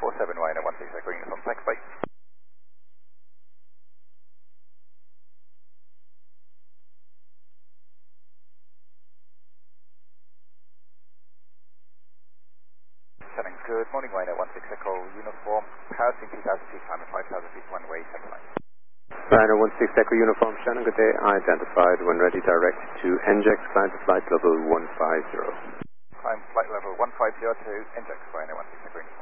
47 Rhino 16 Echo Uniform. Thanks, bye. Shannon, good morning, Rhino 16 Echo Uniform. Passing 2,000 feet, time 5,000 feet, one way, 7 line. Rhino 16 Echo Uniform, Shannon, good day. Identified when ready, direct to NGEX, climb to flight level 150. Climb flight level 150 to NGEX, Rhino 16 Echo Uniform.